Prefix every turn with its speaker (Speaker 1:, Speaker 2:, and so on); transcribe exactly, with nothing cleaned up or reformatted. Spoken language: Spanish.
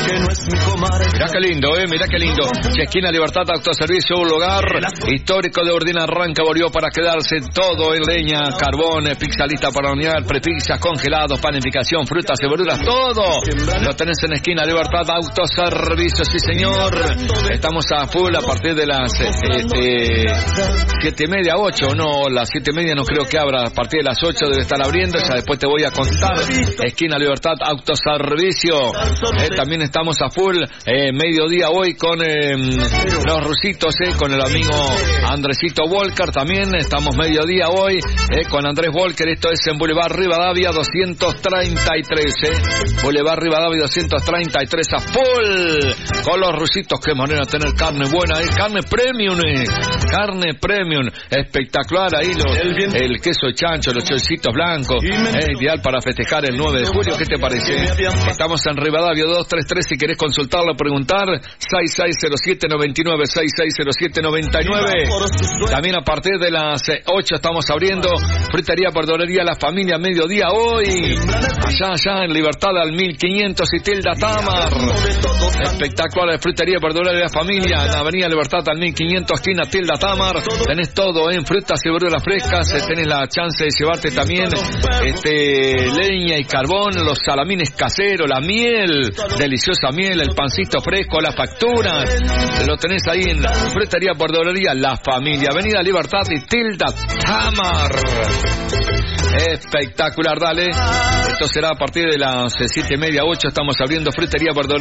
Speaker 1: Mirá qué lindo, eh, mirá qué lindo. Esquina Libertad, autoservicio, un lugar histórico de Ordina Arranca, volvió para quedarse todo en leña, carbón, pizza lista para hornear, prepizzas, congelados, panificación, frutas y verduras, todo lo tenés en Esquina Libertad, autoservicio, sí señor. Estamos a full a partir de las este, siete y media, ocho, no, las siete y media no creo que abra, a partir de las ocho debe estar abriendo, ya después te voy a contar. Esquina Libertad, autoservicio, eh, también estamos a full, eh, mediodía hoy con eh, los rusitos, eh, con el amigo Andresito Volker, también estamos mediodía hoy eh, con Andrés Volker, esto es en Boulevard Rivadavia doscientos treinta y tres, eh, Boulevard Rivadavia doscientos treinta y tres a full con los rusitos. Qué manera de tener carne buena, eh, carne premium, eh, carne premium, espectacular ahí, los, el queso de chancho, los choricitos blancos, eh, ideal para festejar el nueve de julio. ¿Qué te parece? Estamos en Rivadavia dos tres tres, si querés consultarlo, preguntar, seis seis cero siete nueve nueve, seis seis cero siete nueve nueve. También a partir de las ocho estamos abriendo Frutería Verdulería La Familia, mediodía hoy, allá, allá en Libertad al mil quinientos y Tilda Tamar. Espectacular, Frutería Verdulería La Familia, en Avenida Libertad al mil quinientos, esquina Tilda Tamar. Tenés todo en frutas y verduras frescas, tenés la chance de llevarte también este leña y carbón, los salamines caseros, la miel, deliciosa miel, el pancito fresco, las facturas, lo tenés ahí en Frutería Verdulería La Familia, Avenida Libertad y Tilda Tamar. Espectacular, dale. Esto será a partir de las siete y media, ocho, estamos abriendo Frutería Verdulería